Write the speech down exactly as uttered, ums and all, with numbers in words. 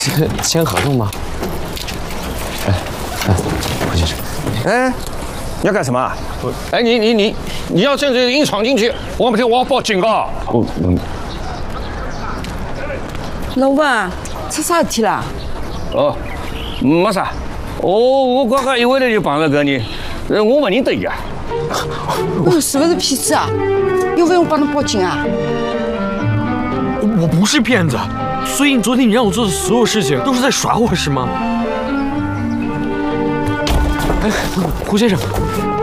这个签合同吗？哎哎，胡先生， 哎，你要干什么啊？ 哎，你你你你要这样硬闯进去，我不听，我要报警啊！ 我嗯， 老板，出啥事体啦？ 哦，没啥，我我刚刚一回来就碰到个你，呃我不认得伊啊。 哦，是不是骗子啊？要不要我帮他报警啊？ 我不是骗子，所以你昨天你让我做的所有事情都是在耍我是吗？哎，胡先生，